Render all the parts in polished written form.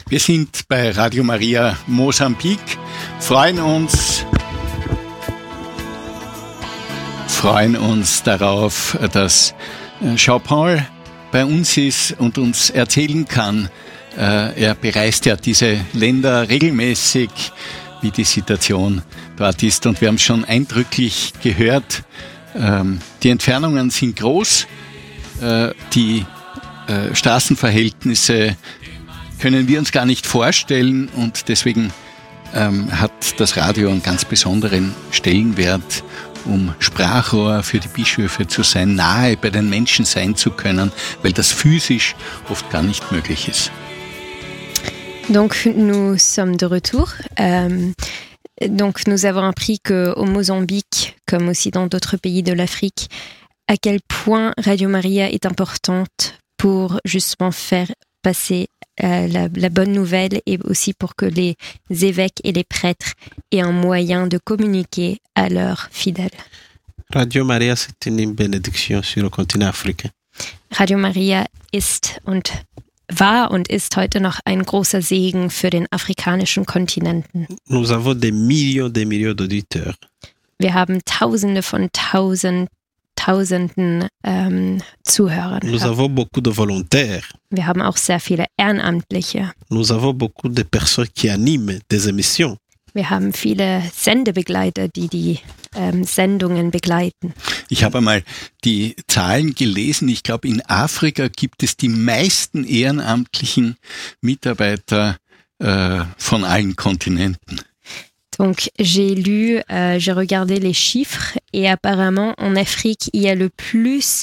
Wir sind bei Radio Maria Mosambik, freuen uns darauf, dass Jean-Paul bei uns ist und uns erzählen kann. Er bereist ja diese Länder regelmäßig, wie die Situation dort ist. Und wir haben es schon eindrücklich gehört, die Entfernungen sind groß, die Straßenverhältnisse können wir uns gar nicht vorstellen und deswegen hat das Radio einen ganz besonderen Stellenwert, um Sprachrohr für die Bischöfe zu sein, nahe bei den Menschen sein zu können, weil das physisch oft gar nicht möglich ist. Donc nous sommes de retour. Donc nous avons appris qu'au Mozambique, comme aussi dans d'autres pays de l'Afrique, à quel point Radio Maria est importante pour justement faire passer la bonne nouvelle et aussi pour que les évêques et les prêtres aient un moyen de communiquer à leurs fidèles. Radio Maria, c'est une bénédiction sur le continent africain. Radio Maria war und ist heute noch ein großer Segen für den afrikanischen Kontinenten. Nous avons des millions d'auditeurs. Wir haben Tausende von Tausenden Zuhörern. Nous avons beaucoup de volontaires. Wir haben auch sehr viele Ehrenamtliche. Nous avons beaucoup de personnes qui animent des émissions. Wir haben viele Sendebegleiter, die Sendungen begleiten. Ich habe einmal die Zahlen gelesen. Ich glaube, in Afrika gibt es die meisten ehrenamtlichen Mitarbeiter von allen Kontinenten. Donc j'ai regardé les chiffres et apparemment en Afrique il y a le plus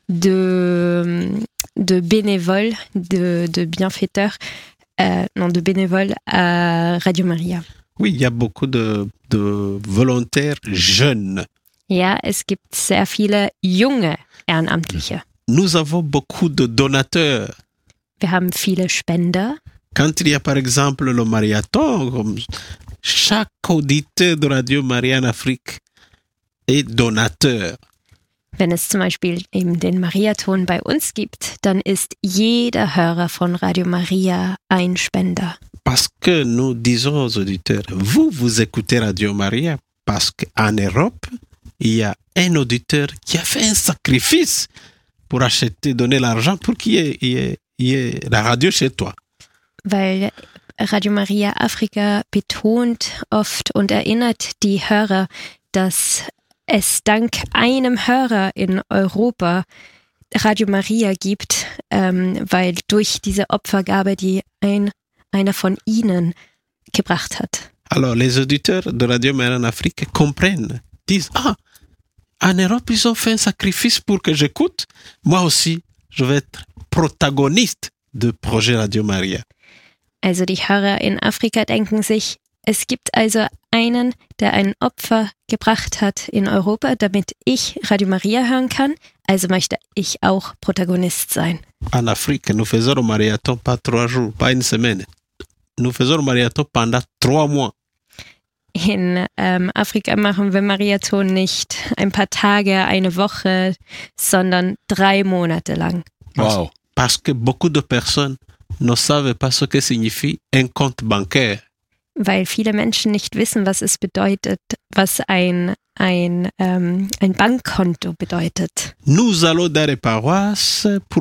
de bénévoles, de bienfaiteurs, de bénévoles à Radio Maria. Oui, il y a beaucoup de volontaires jeunes. Ja, es gibt sehr viele junge Ehrenamtliche. Nous avons beaucoup de donateurs. Wir haben viele Spender. Quand il y a par exemple le marathon, chaque auditeur de Radio Maria en Afrique est donateur. Wenn es zum Beispiel eben den Mariathon bei uns gibt, dann ist jeder Hörer von Radio Maria ein Spender. Parce que nous disons aux auditeurs, vous écoutez Radio Maria parce qu'en Europe, il y a un auditeur qui a fait un sacrifice pour donner l'argent pour qu'il y ait la radio chez toi. Weil Radio Maria Afrika betont oft und erinnert die Hörer, dass es dank einem Hörer in Europa Radio Maria gibt, weil durch diese Opfergabe, die einer von ihnen gebracht hat. Alors, les auditeurs de Radio Maria en Afrique comprennent, disent, en Europe, ils ont fait un sacrifice pour que j'écoute. Moi aussi, je vais être protagoniste de projet Radio Maria. Also die Hörer in Afrika denken sich, es gibt also einen, der ein Opfer gebracht hat in Europa, damit ich Radio Maria hören kann, also möchte ich auch Protagonist sein. En Afrique, nous faisons le marathon pas 3 jours, pas une semaine. Nous faisons le marathon pendant 3 mois. In Afrika machen wir Marathon nicht ein paar Tage, eine Woche, sondern 3 Monate lang. Wow. Parce que beaucoup de personnes ne savent pas ce que signifie un compte bancaire. Weil viele Menschen nicht wissen, was es bedeutet, was ein Bankkonto bedeutet. Nous allons dans les paroisses pour